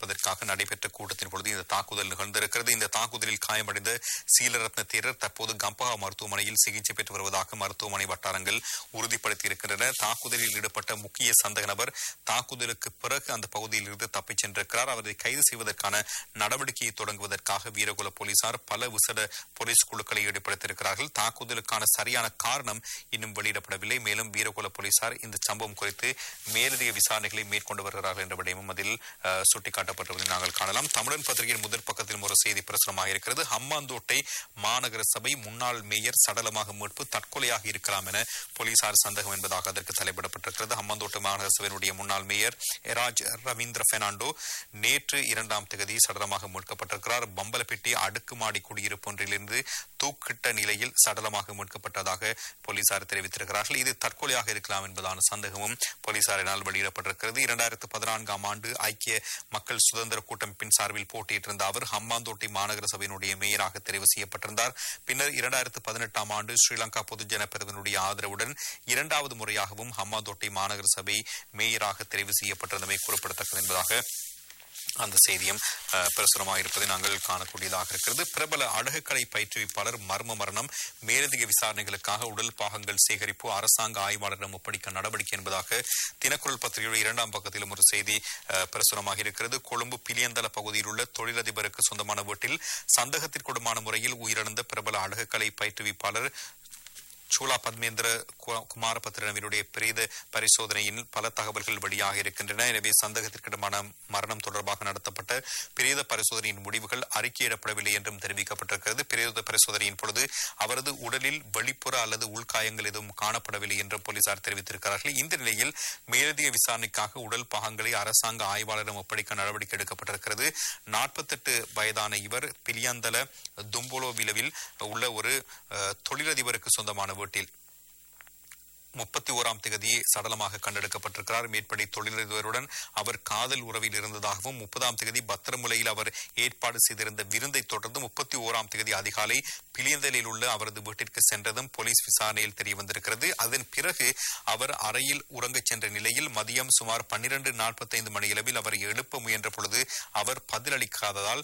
கண்காணிப்பதற்காக நடைபெற்ற கூட்டத்தின் பொழுது இந்த தாக்குதல் நிகழ்ந்திருக்கிறது. இந்த தாக்குதலில் காயமடைந்த சீலரத்ன தேரர் தற்போது கம்பஹா மருத்துவமனையில் சிகிச்சை பெற்று வருவதாக மருத்துவமனை வட்டாரங்கள் உறுதிப்படுத்தியிருக்கின்றன. தாக்குதலில் ஈடுபட்ட முக்கிய சந்தேக நபர் தாக்குதலுக்கு பிறகு அந்த பகுதியில் இருந்து தப்பிச் சென்றிருக்கிறார். அவரை கைது செய்வதற்கான நடவடிக்கையை தொடங்குவதற்காக வீரகுல போலீசார் பல விசேட போலீஸ் குழுக்களை ஈடுபடுத்தியிருக்கிறார்கள். தாக்குதலுக்கான சரியான காரணம் இன்னும் வெளியிடப்படவில்லை. மேலும் வீரகுல போலீசார் இந்த சம்பவம் குறித்து மேலதிக விசாரணைகளை மேற்கொண்டு வருகிறார்கள் என்ற விடயமும் அதில் சுட்டிக்காட்டப்பட்டிருப்பதை நாங்கள் காணலாம். தமிழன் பத்திரிகையின் முதல் பக்கத்தில் ஒரு செய்தி பிரசுரமாக இருக்கிறது. ஹம்பாந்தோட்டை மாநகர சபை முன்னாள் மேயர் சடலமாக மீட்பு தற்கொலையாக இருக்கலாம் என போலீசார் சந்தேகம் என்பதாக அதற்கு தலைப்பிடப்பட்டிருக்கிறது. ஹம்பாந்தோட்டை மாநகர சபையினுடைய முன்னாள் மேயர் எராஜ் ரவீந்திர பெர்னாண்டோ நேற்று 2ஆம் தேதி சடலமாக மீட்கப்பட்டிருக்கிறார். பம்பலப்பட்டி அடுக்குமாடி குடியிருப்பு ஒன்றிலிருந்து தூக்கிட்ட நிலையில் சடலமாக மீட்கப்பட்டதாக போலீசார் தெரிவித்திருக்கிறார்கள். இது தற்கொலையாக இருக்கலாம் என்பதான சந்தேகமும் போலீசாரினால் வெளியிடப்பட்டிருக்கிறது. 2014ஆம் ஆண்டு ஐக்கிய மக்கள் சுதந்திர கூட்டமைப்பின் சார்பில் போட்டியிட்டிருந்த அவர் ஹம்பாந்தோட்டை மாநகர சபையினுடைய மேயராக தெரிவு செய்யப்பட்டிருந்தார். பின்னர் 2018ஆம் ஆண்டு ஸ்ரீலங்கா பொதுஜன பெரமுனுடைய ஆதரவுடன் 2வது முறையாகவும் ஹம்பாந்தோட்டை மாநகர சபை மேயராக தெரிவு செய்யப்பட்டிருந்தமை குறிப்பிடத்தக்கது என்பதாக அந்த செய்தியும் பிரசுரமாக இருப்பதை நாங்கள் காணக்கூடியதாக இருக்கிறது. பிரபல அழகுக்கலை பயிற்றுவிப்பாளர் மர்ம மரணம், மேலதிக விசாரணைகளுக்காக உடல் பாகங்கள் சேகரிப்பு அரசாங்க ஆய்வாளரிடம் ஒப்படைக்க நடவடிக்கை என்பதாக தினக்குரல் பத்திரிகையுடைய 2ஆம் பக்கத்திலும் ஒரு செய்தி பிரசுரமாக இருக்கிறது. கொழும்பு பிலியந்தல பகுதியில் உள்ள தொழிலதிபருக்கு சொந்தமான வீட்டில் சந்தேகத்திற்குடமான முறையில் உயிரிழந்த பிரபல அழகுக்கலை பயிற்றுவிப்பாளர் சூலா பத்மேந்திர குமாரபத்திரனுடைய பிரேத பரிசோதனையின் பல தகவல்கள் வெளியாக இருக்கின்றன. எனவே சந்தேகத்திற்கிடமான மரணம் தொடர்பாக நடத்தப்பட்ட பிரேத பரிசோதனையின் முடிவுகள் அறிக்கையிடப்படவில்லை என்றும் தெரிவிக்கப்பட்டிருக்கிறது. பிரேத பரிசோதனையின் பொழுது அவரது உடலில் வெளிப்புற அல்லது உள்காயங்கள் எதுவும் காணப்படவில்லை என்றும் போலீசார் தெரிவித்திருக்கிறார்கள். இந்த நிலையில் மேலதிக விசாரணைக்காக உடல் பாகங்களை அரசாங்க ஆய்வாளரிடம் ஒப்படைக்க நடவடிக்கை எடுக்கப்பட்டிருக்கிறது. 48 வயதான இவர் பிலியந்தல தும்போலோவிலவில் உள்ள ஒரு தொழிலதிபருக்கு சொந்தமான வீட்டில் 31ஆம் தேதி சடலமாக கண்டெடுக்கப்பட்டிருக்கிறார். மேற்படி தொழிலதிபருடன் அவர் காதல் உறவில் இருந்ததாகவும் 30ஆம் தேதி பத்திரமுலையில் அவர் ஏற்பாடு செய்திருந்த விருந்தை தொடர்ந்து 31ஆம் தேதி அதிகாலை பிலியந்தலில் உள்ள அவரது வீட்டிற்கு சென்றதும் போலீஸ் விசாரணையில் தெரிய வந்திருக்கிறது. அதன் பிறகு அவர் அறையில் உறங்கச் சென்ற நிலையில் மதியம் சுமார் 12:45 மணியளவில் அவரை எழுப்ப முயன்ற பொழுது அவர் பதிலளிக்காததால்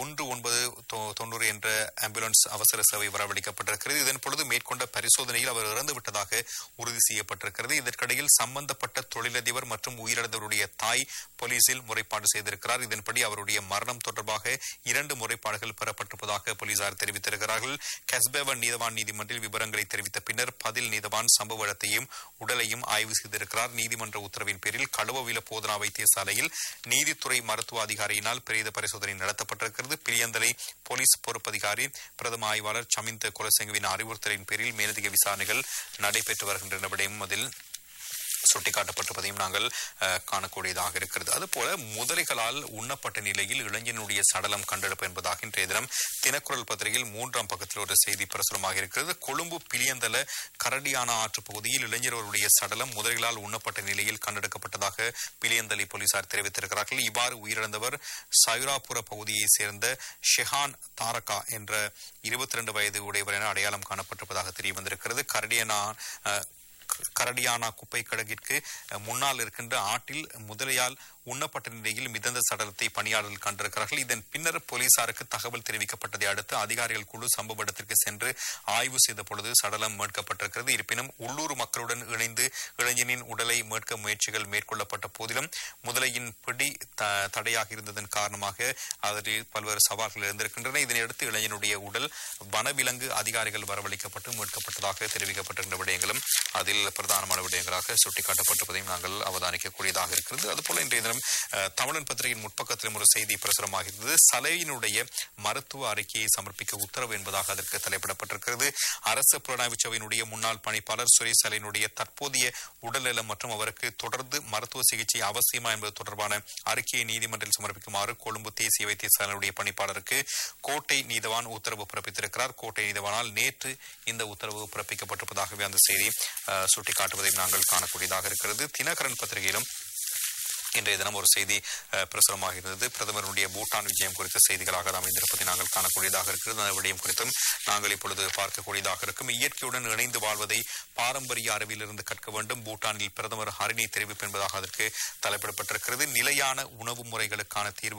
1990 என்ற ஆம்புலன்ஸ் அவசர சேவை வரவழைக்கப்பட்டிருக்கிறது. இதன் பொழுது மேற்கொண்ட பரிசோதனையில் அவர் இறந்துவிட்டதாக உறுதி செய்யப்பட்டிருக்கிறது. இதற்கிடையில் சம்பந்தப்பட்ட தொழிலதிபர் மற்றும் உயிரிழந்தவருடைய தாய் போலீசில் முறைப்பாடு செய்திருக்கிறார். இதன்படி அவருடைய மரணம் தொடர்பாக 2 முறைப்பாடுகள் பெறப்பட்டிருப்பதாக போலீசார் தெரிவித்திருக்கிறார்கள். கஸ்பேவன் நீதவான் நீதிமன்றில் விவரங்களை தெரிவித்த பின்னர் பதில் நீதவான் சம்பவ இடத்தையும் உடலையும் ஆய்வு செய்திருக்கிறார். நீதிமன்ற உத்தரவின் பேரில் களுவவில போதனா வைத்தியசாலையில் நீதித்துறை மருத்துவ அதிகாரியினால் பிரேத பரிசோதனை நடத்தப்பட்டிருக்கிறது. பிலியந்தலை போலீஸ் பொறுப்பதிகாரி பிரதம ஆய்வாளர் சமிந்த குலசிங்கவின் அறிவுறுத்தலின் பேரில் மேலதிக விசாரணைகள் நடைபெற்று வருகின்றன விடயமும் அதில் சுட்டிக்காட்டப்பட்டிருப்பதையும் நாங்கள் காணக்கூடியதாக இருக்கிறது. அதுபோல முதலைகளால் உண்ணப்பட்ட நிலையில் இளைஞனுடைய சடலம் கண்டெடுப்பு என்பதாக இன்றைய தினம் தினக்குரல் பத்திரிகையில் 3ஆம் பக்கத்தில் ஒரு செய்தி பிரசுரமாக இருக்கிறது. கொழும்பு பிலியந்தல கரடியானா ஆற்று பகுதியில் இளைஞர்களுடைய சடலம் முதலைகளால் உண்ணப்பட்ட நிலையில் கண்டெடுக்கப்பட்டதாக பிலியந்தலை போலீசார் தெரிவித்திருக்கிறார்கள். இவ்வாறு உயிரிழந்தவர் சயுராபுர பகுதியை சேர்ந்த ஷெஹான் தாரகா என்ற 22 வயது உடையவர் என அடையாளம் காணப்பட்டிருப்பதாக தெரிய வந்திருக்கிறது. கரடியானா குப்பை கிடங்கிற்கு முன்னால் இருக்கின்ற ஆற்றில் முதலையால் உண்ணப்பட்ட நிலையில் மிதந்த சடலத்தை பணியாளர்கள் கண்டிருக்கிறார்கள். இதன் பின்னர் போலீசாருக்கு தகவல் தெரிவிக்கப்பட்டதை அடுத்து அதிகாரிகள் குழு சம்பவ இடத்திற்கு சென்று ஆய்வு செய்த பொழுது சடலம் மீட்கப்பட்டிருக்கிறது. இருப்பினும் உள்ளூர் மக்களுடன் இணைந்து இளைஞனின் உடலை மீட்க முயற்சிகள் மேற்கொள்ளப்பட்ட போதிலும் முதலையின் பிடி தடையாக இருந்ததன் காரணமாக அதில் பல்வேறு சவால்கள் இருந்திருக்கின்றன. இதனையடுத்து இளைஞனுடைய உடல் வனவிலங்கு அதிகாரிகள் வரவழைக்கப்பட்டு மீட்கப்பட்டதாக தெரிவிக்கப்பட்டிருந்த விடயங்களும் அதில் பிரதானமான விடயங்களாக சுட்டிக்காட்டப்பட்டிருப்பதையும் நாங்கள் அவதானிக்கக்கூடியதாக இருக்கிறது. அதுபோல இன்றைய தினம் தமிழன் பத்திரிகையின் முற்பக்கத்திலும் ஒரு செய்தி பிரசுரமாக இருந்தது. சலையினுடைய மருத்துவ அறிக்கையை சமர்ப்பிக்க உத்தரவு என்பதாக அதற்கு தலைப்பிடப்பட்டிருக்கிறது. அரசு புலனாய்வு சபையினுடைய முன்னாள் பணிப்பாளர் சுரேஷ் சலையினுடைய தற்போதைய உடல்நலம் மற்றும் அவருக்கு தொடர்ந்து மருத்துவ சிகிச்சை அவசியமா என்பது தொடர்பான அறிக்கையை நீதிமன்றில் சமர்ப்பிக்குமாறு கொழும்பு தேசிய வைத்தியசாலையுடைய பணிப்பாளருக்கு கோட்டை நீதவான் உத்தரவு பிறப்பித்திருக்கிறார். கோட்டை நீதவானால் நேற்று இந்த உத்தரவு பிறப்பிக்கப்பட்டிருப்பதாகவே அந்த செய்தி சுட்டிக்காட்டுவதையும் நாங்கள் காணக்கூடியதாக இருக்கிறது. தினகரன் பத்திரிகையிலும் இன்றைய தினம் ஒரு செய்தி பிரசுரமாக இருந்தது. பிரதமருடைய பூட்டான் விஜயம் குறித்த செய்திகளாக அமைந்திருப்பதை நாங்கள் காணக்கூடியதாக இருக்கிறது. அந்த விடயம் குறித்தும் நாங்கள் இப்பொழுது பார்க்கக்கூடியதாக இருக்கும். இயற்கையுடன் இணைந்து வாழ்வதை பாரம்பரிய அறிவிலிருந்து கற்க வேண்டும். பூட்டானில் பிரதமர் ஹரிணி தெரிவிப்பு என்பதாக அதற்கு தலைப்பிடப்பட்டிருக்கிறது. நிலையான உணவு முறைகளுக்கான தீர்வு